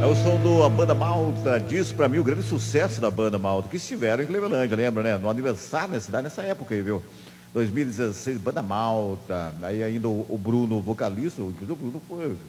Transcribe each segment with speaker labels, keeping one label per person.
Speaker 1: o som da Banda Malta, diz pra mim o grande sucesso da Banda Malta, que estiveram em Clevelândia, lembra, né? No aniversário da cidade, nessa época aí, viu? 2016, Banda Malta, aí ainda o Bruno, vocalista, inclusive o Bruno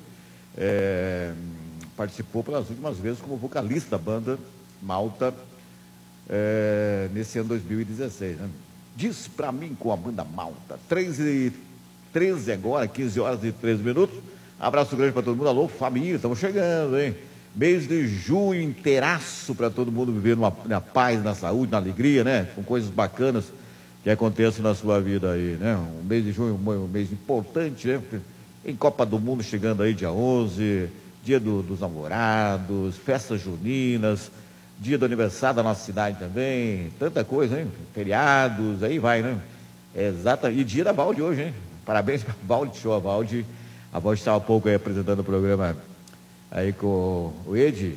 Speaker 1: participou pelas últimas vezes como vocalista da Banda Malta, nesse ano 2016, né? Diz pra mim com a Banda Malta, 3h13 agora, 15 horas e 13 minutos. Abraço grande para todo mundo. Alô, família, estamos chegando, hein? Mês de junho inteiraço para todo mundo viver na paz, na saúde, na alegria, né? Com coisas bacanas que aconteçam na sua vida aí, né? Um mês de junho, um mês importante, né? Em Copa do Mundo chegando aí dia 11, dia dos namorados, festas juninas, dia do aniversário da nossa cidade também, tanta coisa, hein? Feriados, aí vai, né? Exato. E dia da Valde hoje, hein? Parabéns para a Valde Show, a Valde estava há pouco aí apresentando o programa aí com o Ed.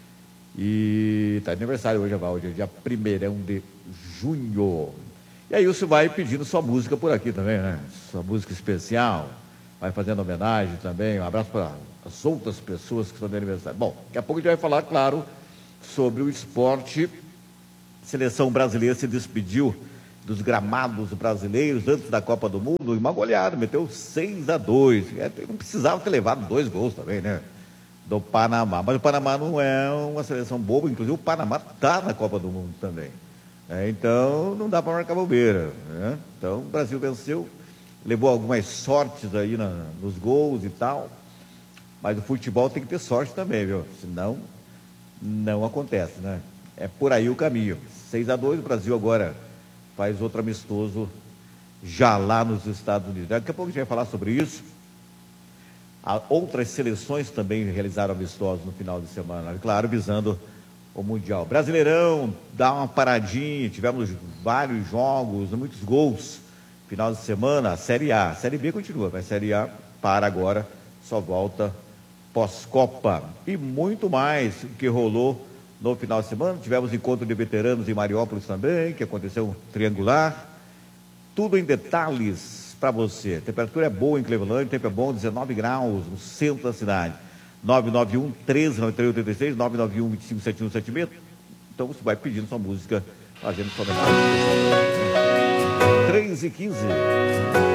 Speaker 1: E tá aniversário hoje a Valde, dia 1º de junho. E aí você vai pedindo sua música por aqui também, né? Sua música especial, vai fazendo homenagem também. Um abraço para as outras pessoas que estão de aniversário. Bom, daqui a pouco a gente vai falar, claro, sobre o esporte. A seleção brasileira se despediu dos gramados brasileiros antes da Copa do Mundo, e uma goleada, meteu 6-2. Não precisava ter levado 2 gols também, né? Do Panamá. Mas o Panamá não é uma seleção boba, inclusive o Panamá está na Copa do Mundo também. Então não dá para marcar bobeira, né? Então o Brasil venceu, levou algumas sortes aí nos gols e tal, mas o futebol tem que ter sorte também, viu? Senão não acontece, né? É por aí o caminho. 6-2, o Brasil agora faz outro amistoso já lá nos Estados Unidos. Daqui a pouco a gente vai falar sobre isso. Outras seleções também realizaram amistosos no final de semana, claro, visando o Mundial. Brasileirão, dá uma paradinha, tivemos vários jogos, muitos gols. Final de semana, a Série A. A Série B continua, mas a Série A para agora, só volta pós-Copa. E muito mais que rolou no final de semana. Tivemos encontro de veteranos em Mariópolis também, que aconteceu triangular. Tudo em detalhes para você. A temperatura é boa em Clevelândia, o tempo é bom, 19 graus no centro da cidade. 991 139386, 991 257176. Então você vai pedindo sua música, fazendo sua mensagem. 3h15.